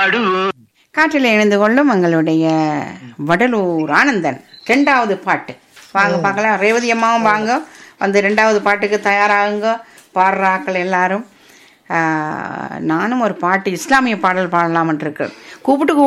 காற்றில் இணைந்து கொள்ளும் எங்களுடைய வடலூர் ஆனந்தன் 2வது பாட்டு வாங்க பார்க்கலாம். ரேவதி அம்மாவும் வாங்க வந்து 2வது பாட்டுக்கு தயாராகுங்க. பாடுறாக்கள் எல்லாரும். நானும் ஒரு பாட்டு இஸ்லாமிய பாடல் பாடலாம்னு இருக்கு. கூப்பிட்டு